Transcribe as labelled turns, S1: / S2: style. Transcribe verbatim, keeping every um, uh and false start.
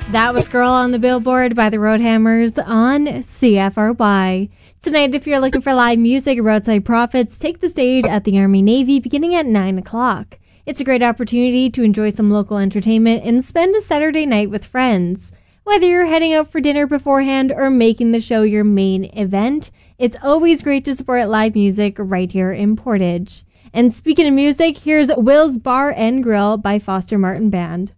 S1: That was Girl on the Billboard by the Roadhammers on C F R Y. Tonight, if you're looking for live music, Roadside Prophets take the stage at the Army Navy beginning at nine o'clock. It's a great opportunity to enjoy some local entertainment and spend a Saturday night with friends. Whether you're heading out for dinner beforehand or making the show your main event, it's always great to support live music right here in Portage. And speaking of music, here's Will's Bar and Grill by Foster Martin Band.